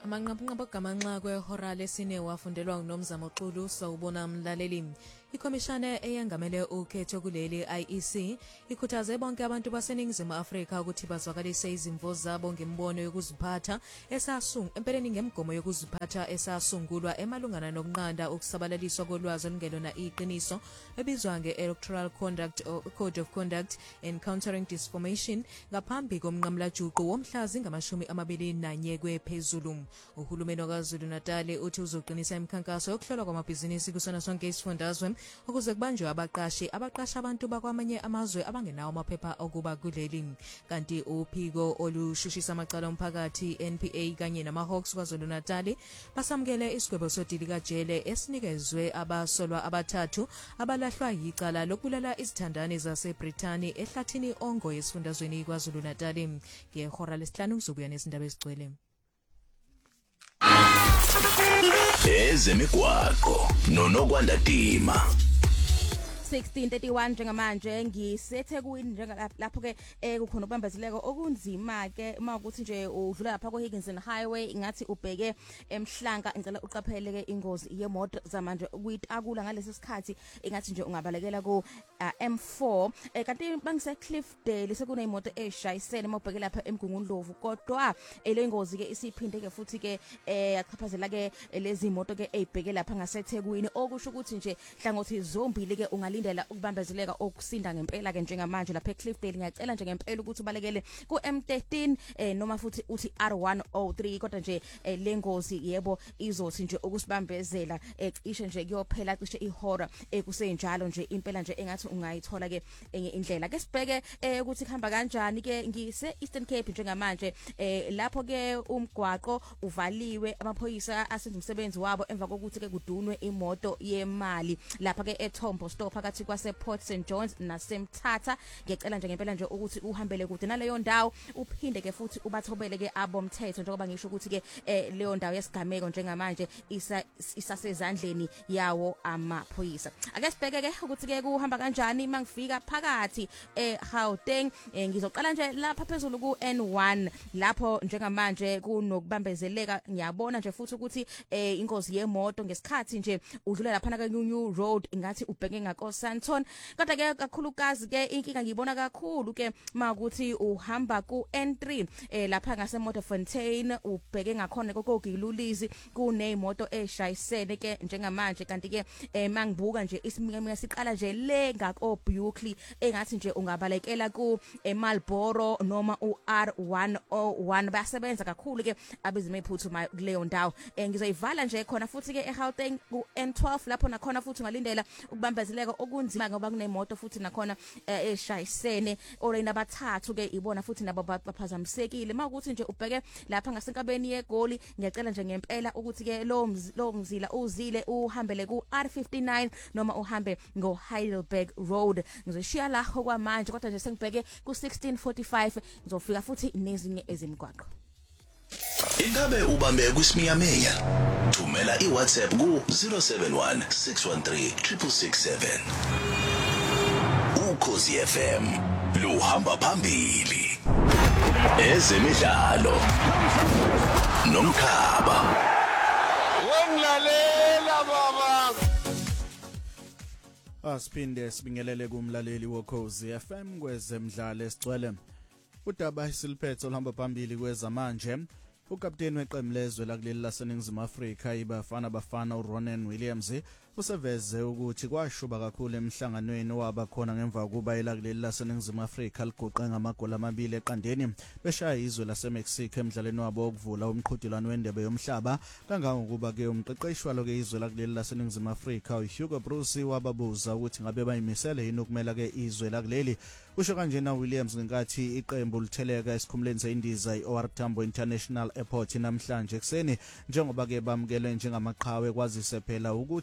Amanqaphanqapha gamanxa kwehora lesine wafundelwa uNomzamo Xulu sawubona mlaleli. Ikhomishana eyengamele ukhetho kuleli IEC ikhuthaze bonke abantu baseningizimu Afrika ukuthi bazwakalise izimvo zabo ngembono yokuziphatha empeleni ngemgomo yokuziphatha esasungulwa emalungana nokunqanda ukusabalaliswa kolwazi olungelona iqiniso ebizwa nge-Electoral Conduct or Code of Conduct Encountering Disinformation ngaphambi komnqamla juqu womhlazi ngamashumi 21 phezulu. Uhulumeni waKwaZulu Natal uthi uzoqinisa imikhankaso yokuhlolwa kwamabhizinisi kusona sonke isifundazwe ukuze kubanjwe abaqashi abaqasha abantu bakwamanye amazwe abangenawo amaphepha okuba kuleli. Kanti uphiko olushushisa amacala omphakathi NPA kanye namaHawks kwaZulu Natal basamukele isigwebo sodili kajele esinikezwe abasolwa abathathu abalahlwa yicala lokubulala izithandani zaseBrithani ehlathini ongo yesifundazweni kwaZulu Natal. Ngehora lesihlanu kuzobuya nezindaba ezigcwele. Ezemigwaqo noNokwandatima 16:31 njengamanje ngiseThekwini lapho ke kukhona ukubambezeleka okunzima ke mawukuthi nje udlula lapha ko Higginson Highway ngathi ubheke emhlanga ngicela uqaphele ke ingozi yemoto zamanje kuyitakula ngalesi sikhathi ingathi nje ungabalekela ku M4 kanti bangise Cliffdale sekuneyimoto eshayisene mawubheke lapha eMgungundlovu kodwa le ingozi ke isiphinde ke futhi ke yachaphazela ke lezi moto ke ezibheke lapha ngaseThekwini okusho ukuthi nje hlangothi zombili ke indlela ukubambezeleka okusinda ngempela ke njengamanje lapha eCliffdale ngiyacela nje ngempela ukuthi ubalekele ku M13 noma futhi uthi R103 kodwa nje lengozi yebo izothi nje ukusibambezela cishe nje kuyophela cishe ihora kusenjalo nje impela nje engathi ungayithola ke enye indlela ke sibheke ukuthi khamba kanjani ke ngise Eastern Cape njengamanje lapho ke umgwaqo uvaliwe amaphoyisa asenza umsebenzi wabo emva kokuthi ke kudunwe imoto yemali lapha ke eThombo stop phakathi kwase Port St John's naseMthatha. Ngiyacela nje ngempela nje ukuthi uhambele kude naleyo ndawo uphinde ke futhi ubathobele ke abomthetho njengoba ngisho ukuthi ke leyo ndawo yesigameko njengamanje isasezandleni yawo amaphoyisa. Ake sibheke ke ukuthi ke kuhamba kanjani mangifika phakathi eGauteng ngizoqala nje lapha phezulu ku N1 lapho njengamanje kunokubambezeleka ngiyabona nje futhi ukuthi ingozi yemoto ngesikhathi nje udlula lapha na New Road ingathi ubheke ngako Santon kodwa ke kakhulukazi ke inkinga ngiyibona kakhulu ke makuthi uhamba ku N3 lapha ngase Motorfontein ubheke ngakhona kokogilulisi kuneyimoto eshayisene ke njengamanje kanti ke mangibuka nje isimika siqala nje le ngako Buckley engathi nje ungabalekela ku Marlboro noma uR101 basebenza kakhulu ke abizime iphuthumayo kuleyo ndawo ngizoyivala nje khona futhi ke eGauteng ku N12 lapho nakhona futhi ungalindela ukubambezeleka okunzima ngoba kunemoto futhi nakhona eshayisene olena abathathu ke ibona futhi nabo baphazamisekile makuthi nje ubheke lapha ngasenkabeni yeGoli ngiyacela nje ngempela ukuthi ke lo mzila uzile uhambele ku R59 noma uhambe ngo Heidelberg Road ngizoshiya la kwamanje kodwa nje sengibheke ku 1645 ngizofika futhi nezinye ezimigwaqo. Ingabe ubambe kuSmiyamenya? Thumela iWhatsApp ku 071 613 667. Ukhozi FM luhamba phambili. Ezemidlalo nomkhaba. Wongalela baba. Asiphinde sibingelele kumlaleli wokhozi FM kwezemidlalo esigcwele. Udaba isiliphetho olhamba phambili kwezamanje. Ukapteni weqembu lezwe lakuleli laseNingizimu Afrika iBafana uRonan Williams useveze ukuthi kwashuba kakhulu emhlanganweni wabakhona ngemva kuba elakuleli laseNingizimu Afrika liguqe ngamagoli 2-0 beshaya izwe laseMexico emidlalweni wabo wokuvula umqhudelwano wendebe yomhlaba kangangokuba ke umqeqeshi walo ke izwe lakuleli laseNingizimu Afrika uHugo Bruce wababuza ukuthi ngabe bayimisele yini ukumela ke izwe lakuleli. Usho kanjena Williams ngenkathi iqembu litheleka esikhumuleni seindiza iOR Tambo International Airport namhlanje ekseni njengoba ke bamukele njengamaqhawe kwazise phela ukuthi abalandeli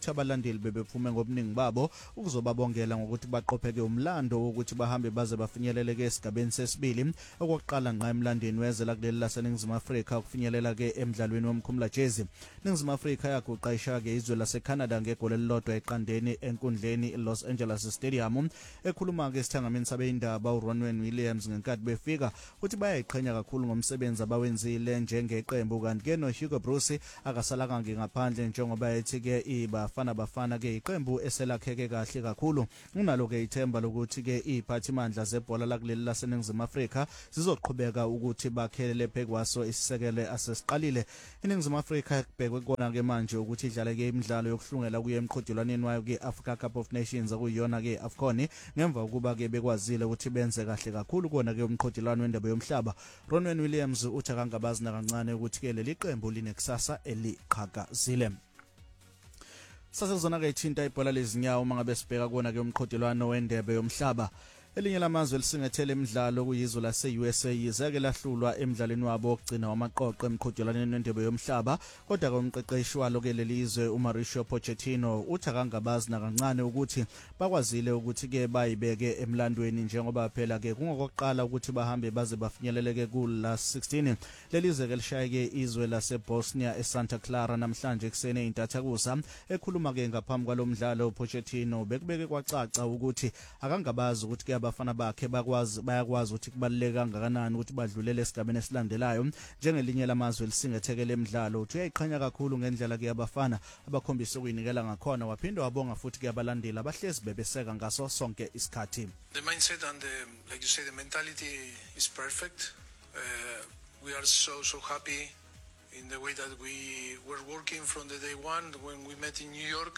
abalandeli bebephume ngobuningi babo ukuzobabongela ngokuthi baqopheke umlando wokuthi bahambe baze bafinyelele ke esigabeni sesibili okokuqala ngqa emlandweni weze la kuleli laseNingizimu Afrika ukufinyelela ke emidlalweni womkhumula jezi. Ningizimu Afrika yaguqa ishaya ke izwe laseCanada ngegoli elilodwa eqandeni enkundleni Los Angeles Stadium. Ekhuluma ke esithangameni sabeyindaba uRonwen Williams ngenkathi befika uthi bayayiqhenya kakhulu ngomsebenzi abawenzile njengeqembu kanti ke noHugo Bruce akasalanga ngaphandle njengoba ethi ke ibafana ke iqembu eselakheke kahle kakhulu. Unalo ke ithemba lokuthi ke iziphathimandla zebhola la kuleli laseNingizimu Afrika zizoqhubeka ukuthi bakhelele phekwaso isisekele asesiqalile. iNingizimu Afrika kubhekwe kona ke manje ukuthi idlale ke imidlalo yokuhlungela kuye emqhudelwaneni wayo ke Africa Cup of Nations okuyiyona ke AFCON ngemva ukuba ke bekwazile ukuthi benze kahle kakhulu kona ke umqhudelwano wendebe yomhlaba. Ronwen Williams uthi akangabazi nakancane ukuthi ke leli qembu linekusasa eliqhakazile. Sasezona ke ithinta ibhola lezinyawo mangabe sibheka kona ke umqhudelwano wendebe yomhlaba. Elinye lamazwe lisingethele imidlalo kuyizwe lase-USA yizeke lahlulwa emidlalweni wabo wokugcina wamaqoqo emqhudelwaneni wendebe yomhlaba kodwa ke umqeqeshi walo ke lelizwe uMauricio Pochettino uthi akangabazi nakancane ukuthi bakwazile ukuthi ke bayibeke emlandweni njengoba phela ke kungokuqala ukuthi bahambe baze bafinyeleleke ku-last 16. Lelizwe ke lishaye ke izwe laseBosnia eSanta Clara namhlanje kusene intathakusa. Ekhuluma ke ngaphambi kwalomdlalo Pochettino bekubeke kwacaca ukuthi akangabazi ukuthi ke abafana bakhe bayakwazi ukuthi kubaluleka kangakanani ukuthi badlulele esigabeni esilandelayo njengelinye lamazwe lisingethekele emidlalo. Uthi uyayiqhanya kakhulu ngendlela ke abafana abakhombisa ukuyinikela ngakhona waphinde wabonga futhi ke abalandeli abahlezi bebeseka ngaso sonke isikhathi. The mindset and like you say, the mentality is perfect. We are so happy in the way that we were working from the day one when we met in New York.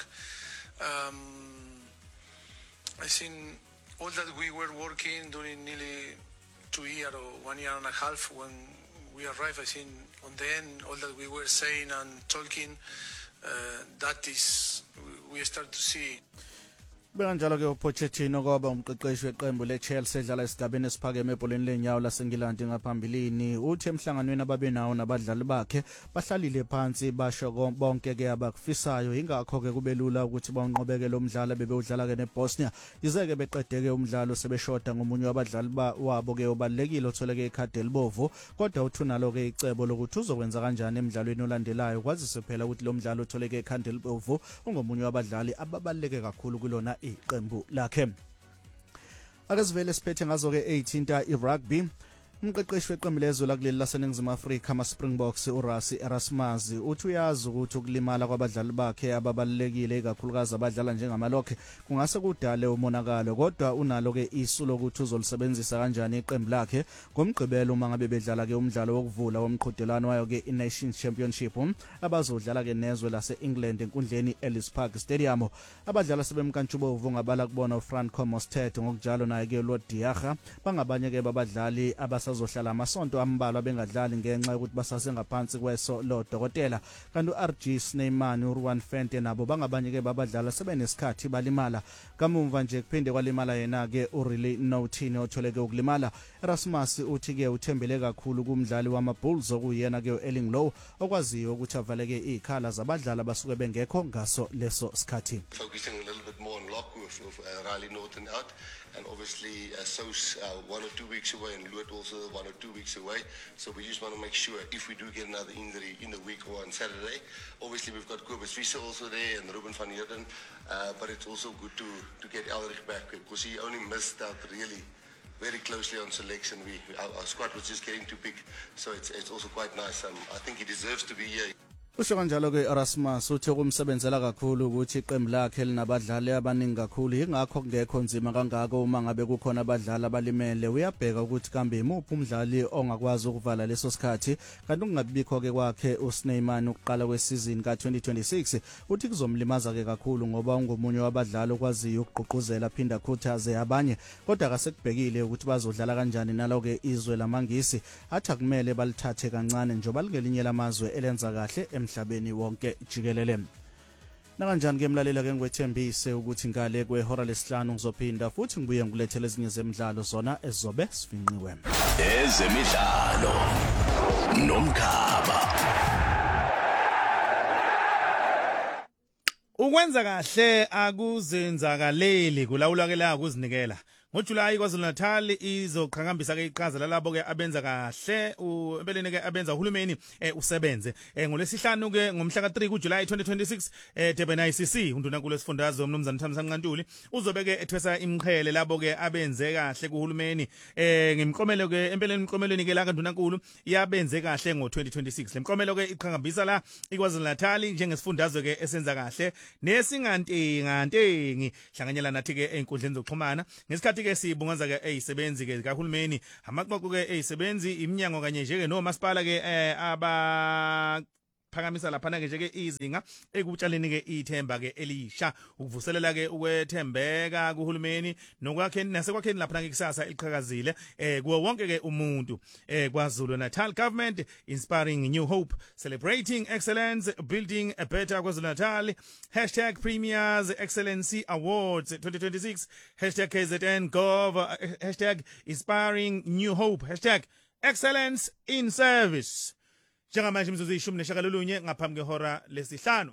I think all that we were working during nearly 2 years or 1 year and a half when we arrived, I think on the end, all that we were saying and talking, that is, we start to see. Bekanjalo ke uPochettino kwaba umqeqeshi weqembu leChelsea edlala esigabeni esiphakeme ebholeni lenyawo laseNgilandi ngaphambilini. Uthi emhlanganweni ababenawo nabadlali bakhe bahlalile phansi basho bonke ke abakufisayo ingakho ke kubelula ukuthi banqobeke lo mdlalo bebewudlala ke neBosnia. Izeke beqedeke umdlalo sebeshoda ngomunye wabadlali wabo ke obalekile otholeke ikhadi elibovu kodwa uthunalo ke icebo lokuthi uzokwenza kanjani emidlalweni olandelayo kwazise phela ukuthi lo mdlalo otholeke ikhadi elibovu ungomunye wabadlali ababaleke kakhulu kulona iqembu lakhe. Akazivele siphethe ngazo ke 18 iRugby. Umqeqeshi weqembu lezwe lakuleli laseNingizimu Afrika ama-Springboks uRassie Erasmus uthi uyazi ukuthi ukulimala kwabadlali bakhe ababalekile kakhulukazi abadlala njengamalokhe kungase kudale umonakalo kodwa unalo ke isu lokuthi uzolisebenzisa kanjani iqembu lakhe ngomgqibelo uma ngabe bedlala ke umdlalo wokuvula womqhudelwano wayo ke iNations Championship abazodlala ke nezwe lase-England enkundleni Ellis Park Stadium. Abadlala sebemkantshubovu ngabala kubona uFranco Mostert ngokunjalo naye ke Lord Diagha bangabanye ke babadlali abasazohlala amasonto ambalwa bengadlali ngenxa yokuthi basase ngaphansi kweso lo dokotela kanti uRG Snyman uRuan Fente nabo bangabanye ke babadlala sebenesikhathi balimala. Kamumva nje kuphinde kwalimala yena ke uReilly Nothini otholeke ukulimala. Erasmus uthi ke uthembele kakhulu kumdlali wamaBulls okuyena ke uErling Low okwaziyo ukuthi avaleke ikhala zabadlali abasuke bengekho ngaso leso sikhathi. Focusing a little bit more on lock with Riley Norton out. And obviously, Sos 1 or 2 weeks away, and Luat also 1 or 2 weeks away. So we just want to make sure if we do get another injury in the week or on Saturday, obviously we've got Kobus Visser also there and Ruben van Heerden. But it's also good to get Elrich back because he only missed out really very closely on selection. Our squad was just getting too big, so it's also quite nice. I think he deserves to be here. Usho kanjalo ke Erasmus uthi kumsebenzela kakhulu ukuthi iqembu lakhe linabadlali abaningi kakhulu ingakho kungekho nzima kangako uma ngabe kukhona abadlali abalimele. Uyabheka ukuthi kambe imuphi umdlali ongakwazi ukuvala leso sikhathi kanti ungabikho ke kwakhe uSnyman ukuqala kwesizini ka2026 uthi kuzomlimaza ke kakhulu ngoba ungomunye wabadlali okwaziyo ukugqugquzela phinda khuthaze abanye kodwa akasekubhekile ukuthi bazodlala kanjani nalo ke izwe lamangisi athi akumele balithathe kancane njoba lingelinye lamazwe elenza kahle emhlabeni wonke jikelele. Nakanjani ke mlalela ke ngwethembise ukuthi ngale kwehora lesihlanu ngizophinda futhi ngibuye ngilethele ezinye zemidlalo zona ezizobe sifinqiwe. Ezemidlalo nomkhaba. Ukwenza kahle akuzenzakaleli kulawula ke la kuzinikela. NgoJuly KwaZulu-Natal izoqhakambisa ke iqhaza lalabo ke abenza kahle empeleni ke abenza uhulumeni usebenze ngolesihlanu ke ngomhla ka3 kuJuly 2026 Durban ICC undunankulu wesifundazwe umnumzana Thamsanqa Ntuli uzobe ke ethwesa imqhele labo ke abenze kahle kuhulumeni ngemqomelo ke empeleni imqomelweni ke la kandunankulu yabenze kahle ngo2026 lemqomelo ke iqhakambisa la iKwaZulu-Natal njengesifundazwe ke esenza kahle nesingantengi hlanganyela nathi ke einkundleni zokuxhumana ngesikhathi ke sibungaza ke ezisebenzi ke kahulumeni amaqoqo ke ezisebenzi iminyango kanye nje ke nomasipala ke phakamisa lapha ke nje ke izinga ekutshaleni ke ithemba ke elisha ukuvuselela ke ukwethembeka kuhulumeni nokwakheni nasekwakheni lapha ke kusasa iqhakazile kuwo wonke ke umuntu KwaZulu-Natal government inspiring new hope celebrating excellence building a better KwaZulu-Natal #premiers excellency awards 2026 #KZN.gov #inspiring new hope #excellence in service. Njengamanje imizuzu ishumi neshagalolunye ngaphambi kwehora lesihlanu.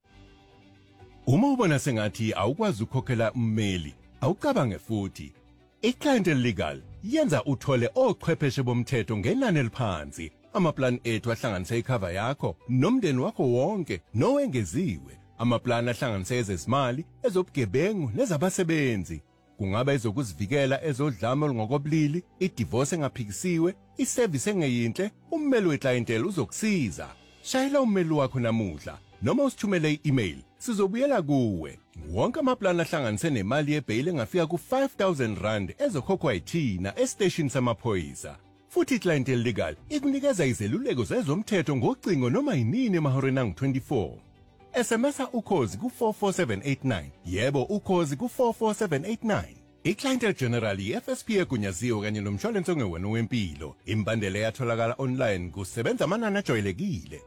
Uma ubona sengathi awukwazi ukukhokhela ummeli, awucabange futhi. iClientele Legal yenza uthole ochwepheshe bomthetho ngenani eliphansi. Amaplan ethu ahlanganisa icover yakho nomndeni wakho wonke nowengeziwe. Amaplan ahlanganisa ezezimali, ezobugebengu nezabasebenzi. Kungaba ezokuzivikela ezodlame olungokobulili, idivorce engaphikisiwe, iservice engeyinhle, ummeli weClientele uzokusiza. Shayela ummeli wakho namuhla noma usithumele i-email, sizobuyela kuwe. Wonke amaplan ahlanganise nemali yebail engafika ku R5,000 ezokhokhwa yithina estation samaphoyisa. Futhi iClientele Legal ikunikeza izeluleko zezomthetho ngocingo noma yinini emahoreni angu-24. SMS ukhozi ku44789. Yebo ukhozi ku44789. iClientele General iFSP egunyaziwe kanye nomshwalense ongewona wempilo. Imbandela yatholakala online kusebenza amanani ajwayelekile.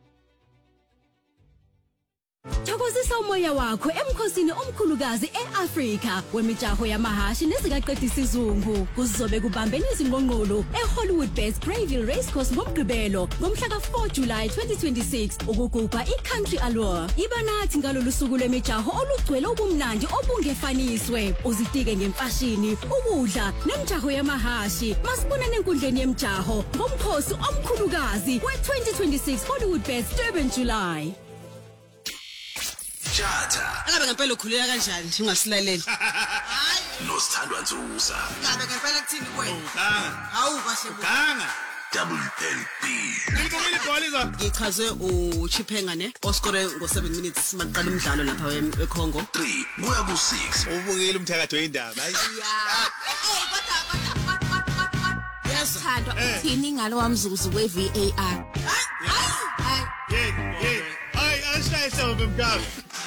Thokozisa umoya wakho emkhosini omkhulukazi eAfrika wemijaho yamahashi nezikaqedisi izungu kuzobe kubambene izingqongqolo eHollywood Best Greyville Racecourse ngomgqibelo ngomhla ka4 July 2026 ukugubha iCountry Allure. Iba nathi ngalolu suku lwemijaho olugcwele ubumnandi obungefaniswe. Uzitike ngemfashini, ukudla nemijaho yamahashi. Masibonane enkundleni yemijaho ngomkhosi omkhulukazi we2026 Hollywood Best Durban July. Tjata Ngabe ngempela ukhulela kanjani nje ungasilaleli? Hayi. nosithandwa Nzuza. Ngabe ngempela kuthini wena? Hawu kahle bo. WLB. Ngibukile ibhola izo. Ngichazwe uChiphenga ne oscore ngo7 minutes simaqala umdlalo lapha eCongo. 3 kuya ku6. Ubukile umthakathi weindaba. Hayi. Yesithandwa uthini ngalo wamzuzu weVAR? Hayi. Hey. Hayi ashaye sawube mdaba.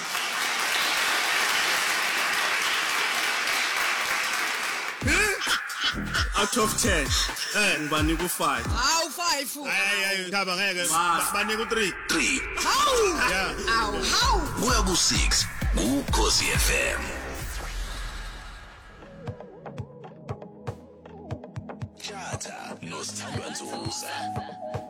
Out of 10 ngibanika u5. Hawu 5. Hayi ngaba ngeke banika u3. 3 Hawu. Yeah. Hawu. kuya ku6 kuKhosi FM. Tjata nosithandwa Nzuza.